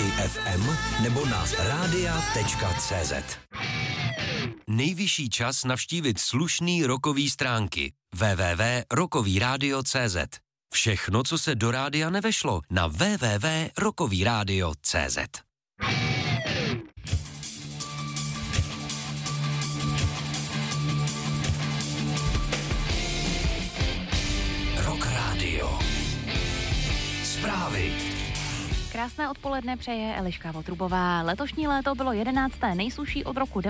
Whisky FM nebo na radia.cz. Nejvyšší čas navštívit slušný rockový stránky www.rockovyradio.cz. Všechno, co se do rádia nevešlo, na www.rockovyradio.cz. Rock Radio. Zprávy. Krásné odpoledne přeje Eliška Votrubová. Letošní léto bylo 11. nejsušší od roku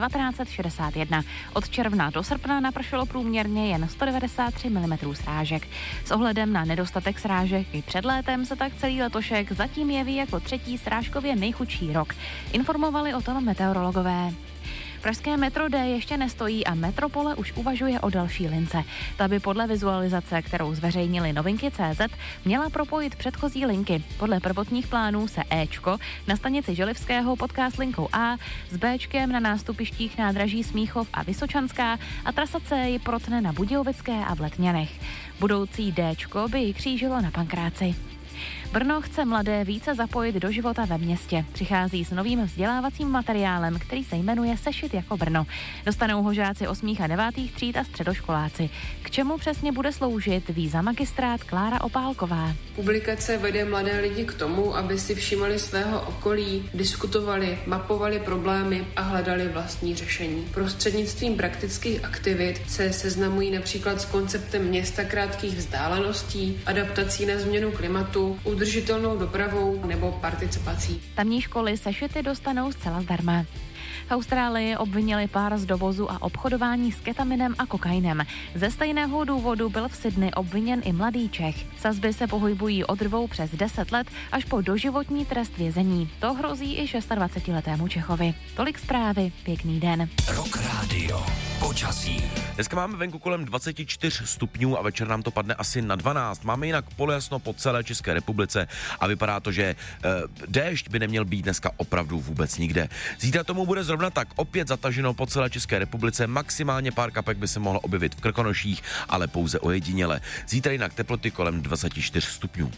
1961. Od června do srpna napršelo průměrně jen 193 mm srážek. S ohledem na nedostatek srážek i před létem se tak celý letošek zatím jeví jako třetí srážkově nejchudší rok. Informovali o tom meteorologové. Pražské metro D ještě nestojí a Metropole už uvažuje o další lince. Ta by podle vizualizace, kterou zveřejnili Novinky.cz, měla propojit předchozí linky. Podle prvotních plánů se Ečko na stanici Želivského potká s linkou A, s Bčkem na nástupištích nádraží Smíchov a Vysočanská a trasa C ji protne na Budějovické a v Letňanech. Budoucí Dčko by ji křížilo na Pankráci. Brno chce mladé více zapojit do života ve městě. Přichází s novým vzdělávacím materiálem, který se jmenuje Sešit jako Brno. Dostanou ho žáci 8. a 9. tříd a středoškoláci. K čemu přesně bude sloužit, ví za magistrát Klára Opálková. Publikace vede mladé lidi k tomu, aby si všímali svého okolí, diskutovali, mapovali problémy a hledali vlastní řešení. Prostřednictvím praktických aktivit se seznamují například s konceptem města krátkých vzdáleností, adaptací na změnu klimatu, udržitelnou dopravou nebo participací. Tamní školy sešity dostanou zcela zdarma. V Austrálii obvinili pár z dovozu a obchodování s ketaminem a kokainem. Ze stejného důvodu byl v Sydney obviněn i mladý Čech. Sazby se pohybují od 2 přes 10 let až po doživotní trest vězení. To hrozí i 26letému Čechovi. Tolik zprávy, pěkný den. Rock Radio. Počasí. Dneska máme venku kolem 24 stupňů a večer nám to padne asi na 12. Máme jinak polojasno po celé České republice a vypadá to, že déšť by neměl být dneska opravdu vůbec nikde. Zítra tomu bude zrovna tak opět zataženo po celé České republice. Maximálně pár kapek by se mohlo objevit v Krkonoších, ale pouze ojediněle. Zítra jinak teploty kolem 24 stupňů.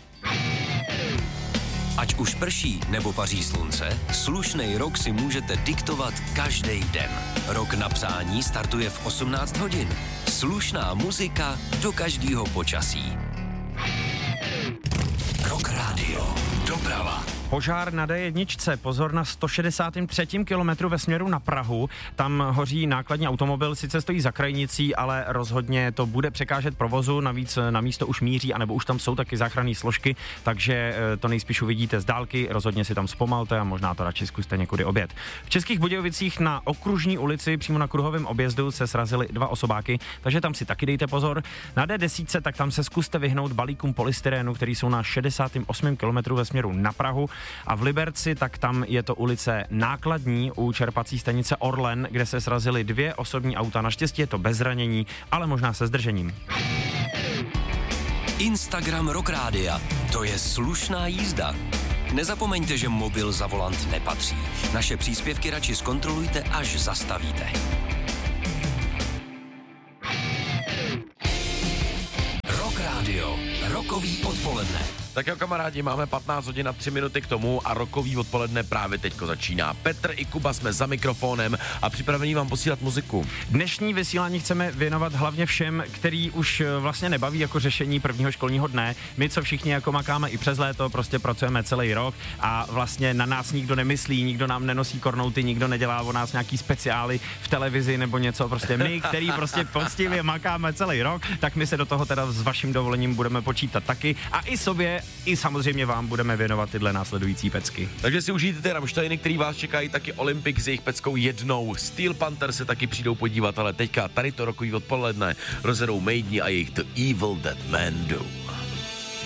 Ať už prší nebo paří slunce, slušnej rok si můžete diktovat každý den. Rok na psání startuje v 18 hodin. Slušná muzika do každého počasí. Rock Radio. Doprava. Požár na D1, pozor na 163. kilometru ve směru na Prahu. Tam hoří nákladní automobil, sice stojí za krajnicí, ale rozhodně to bude překážet provozu, navíc na místo už míří, anebo už tam jsou taky záchranné složky, takže to nejspíš uvidíte z dálky, rozhodně si tam zpomalte a možná to radši zkuste někudy objet. V Českých Budějovicích na Okružní ulici přímo na kruhovém objezdu se srazily 2 osobáky, takže tam si taky dejte pozor. Na D10 tak tam se zkuste vyhnout balíkům polystyrénu, který jsou na 68. kilometru ve směru na Prahu. A v Liberci, tak tam je to ulice Nákladní u čerpací stanice Orlen, kde se srazily 2 osobní auta. Naštěstí je to bez zranění, ale možná se zdržením. Instagram Rock Rádia. To je slušná jízda. Nezapomeňte, že mobil za volant nepatří. Naše příspěvky radši zkontrolujte, až zastavíte. Rock Radio. Rokový odpoledne. Tak jo, kamarádi, máme 15 hodin a 3 minuty k tomu a rokový odpoledne právě teďko začíná. Petr i Kuba jsme za mikrofonem a připravení vám posílat muziku. Dnešní vysílání chceme věnovat hlavně všem, který už vlastně nebaví jako řešení prvního školního dne. My, co všichni jako makáme i přes léto, prostě pracujeme celý rok a vlastně na nás nikdo nemyslí, nikdo nám nenosí kornouty, nikdo nedělá o nás nějaký speciály v televizi nebo něco. Prostě my, který prostě poctivě makáme celý rok, tak my se do toho teda s vaším dovolením budeme počítat taky a i sobě, i samozřejmě vám budeme věnovat tyhle následující pecky. Takže si užijte ty Rammsteiny, který vás čekají taky Olympic s jejich peckou jednou. Steel Panther se taky přijdou podívat, ale teďka tady to rokový odpoledne rozjedou Maideni a jejich The Evil That Men Do.